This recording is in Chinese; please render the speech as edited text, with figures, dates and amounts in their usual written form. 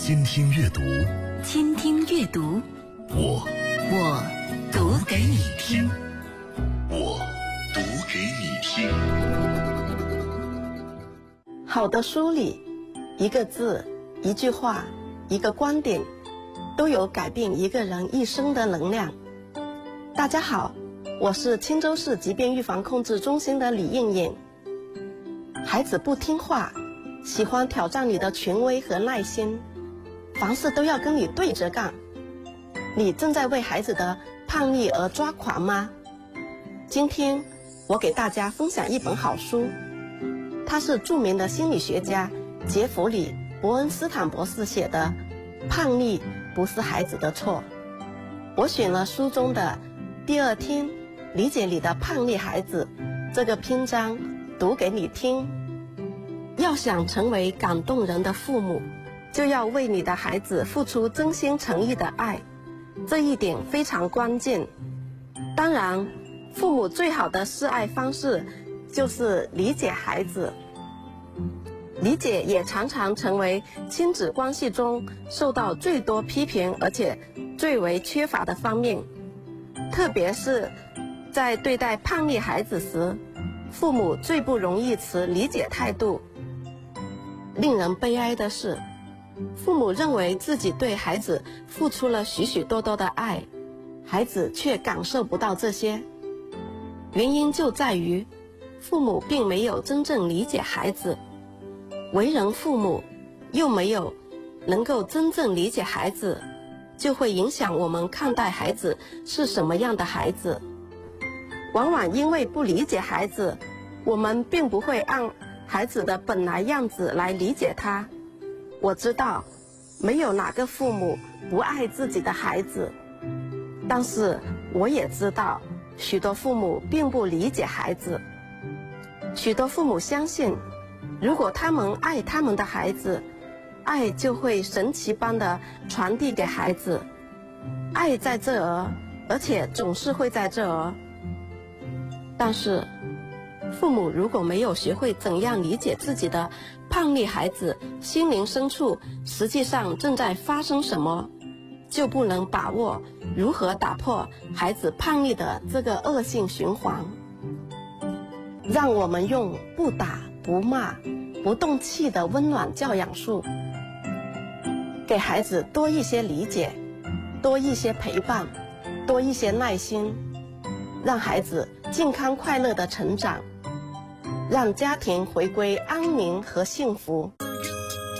倾听阅读， 倾听阅读， 我读给你听， 我读给你听。 好的书里，一个字、一句话、一个观点，都有改变一个人一生的能量。大家好，我是青州市疾病预防控制中心的李艳艳。孩子不听话，喜欢挑战你的权威和耐心，凡事都要跟你对着干。你正在为孩子的叛逆而抓狂吗？今天我给大家分享一本好书，它是著名的心理学家杰弗里·伯恩斯坦博士写的《叛逆不是孩子的错》。我选了书中的第2天理解你的叛逆孩子这个篇章读给你听。要想成为感动人的父母，就要为你的孩子付出真心诚意的爱，这一点非常关键。当然，父母最好的示爱方式就是理解孩子。理解也常常成为亲子关系中受到最多批评而且最为缺乏的方面。特别是在对待叛逆孩子时，父母最不容易持理解态度。令人悲哀的是，父母认为自己对孩子付出了许许多多的爱，孩子却感受不到这些。原因就在于父母并没有真正理解孩子，为人父母又没有能够真正理解孩子，就会影响我们看待孩子是什么样的孩子。往往因为不理解孩子，我们并不会按孩子的本来样子来理解他。我知道没有哪个父母不爱自己的孩子，但是我也知道许多父母并不理解孩子。许多父母相信，如果他们爱他们的孩子，爱就会神奇般的传递给孩子。爱在这儿，而且总是会在这儿。但是父母如果没有学会怎样理解自己的叛逆孩子心灵深处实际上正在发生什么，就不能把握如何打破孩子叛逆的这个恶性循环。让我们用不打不骂不动气的温暖教养术，给孩子多一些理解，多一些陪伴，多一些耐心，让孩子健康快乐的成长，让家庭回归安宁和幸福。